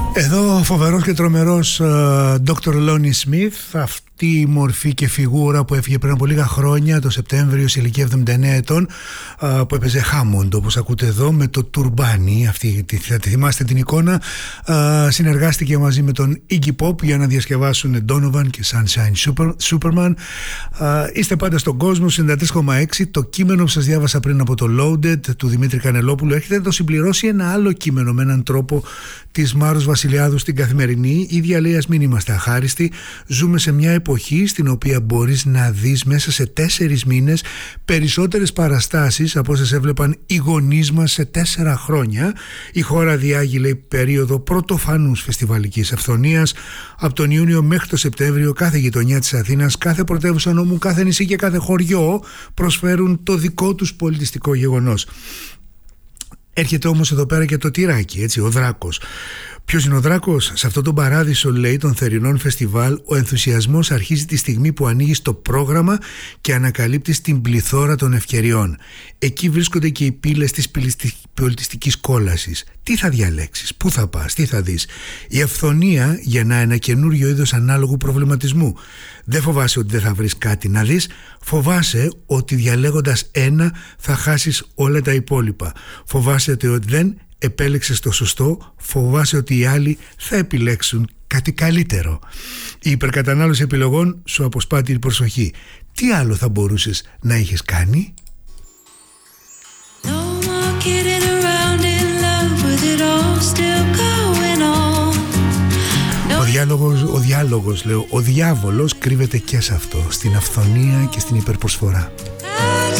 Εδώ φοβερός και τρομερός Dr. Lonnie Smith, αυτή η μορφή και φιγούρα που έφυγε πριν από λίγα χρόνια, το Σεπτέμβριο, σε ηλικία 79 ετών, που έπαιζε Hammond, όπως ακούτε εδώ, με το τουρμπάνι. Αυτή, θα τη θυμάστε την εικόνα. Συνεργάστηκε μαζί με τον Iggy Pop για να διασκευάσουν Donovan και Sunshine Superman. Είστε πάντα στον κόσμο, 93,6. Το κείμενο που σας διάβασα πριν από το Loaded του Δημήτρη Κανελόπουλου έχετε να το συμπληρώσει ένα άλλο κείμενο με έναν τρόπο της Μάρους Βασιλιάδου στην Καθημερινή. Η ίδια λέει: ας μην είμαστε αχάριστοι. Ζούμε σε μια εποχή στην οποία μπορείς να δεις μέσα σε 4 μήνες περισσότερες παραστάσεις από όσες έβλεπαν οι γονείς μας σε 4 χρόνια. Η χώρα διάγει, λέει, περίοδο πρωτοφανούς φεστιβαλικής αυθονίας. Από τον Ιούνιο μέχρι το Σεπτέμβριο κάθε γειτονιά της Αθήνας, κάθε πρωτεύουσα νόμου, κάθε νησί και κάθε χωριό προσφέρουν το δικό τους πολιτιστικό γεγονός. Έρχεται όμως εδώ πέρα και το τυράκι, έτσι, ο δράκος. Ποιος είναι ο δράκος? Σε αυτό τον παράδεισο, λέει, των θερινών φεστιβάλ, ο ενθουσιασμός αρχίζει τη στιγμή που ανοίγεις το πρόγραμμα και ανακαλύπτεις την πληθώρα των ευκαιριών. Εκεί βρίσκονται και οι πύλες της πολιτιστικής κόλασης. Τι θα διαλέξεις, πού θα πας, τι θα δεις? Η αυθονία γεννά ένα καινούριο είδος ανάλογου προβληματισμού. Δεν φοβάσαι ότι δεν θα βρεις κάτι να δεις, φοβάσαι ότι διαλέγοντας ένα θα χάσεις όλα τα υπόλοιπα. Φοβάσαι ότι δεν επέλεξες το σωστό, φοβάσαι ότι οι άλλοι θα επιλέξουν κάτι καλύτερο. Η υπερκατανάλωση επιλογών σου αποσπά την προσοχή. Τι άλλο θα μπορούσες να είχες κάνει? Ο διάβολος κρύβεται και σε αυτό, στην αυθονία και στην υπερπροσφορά.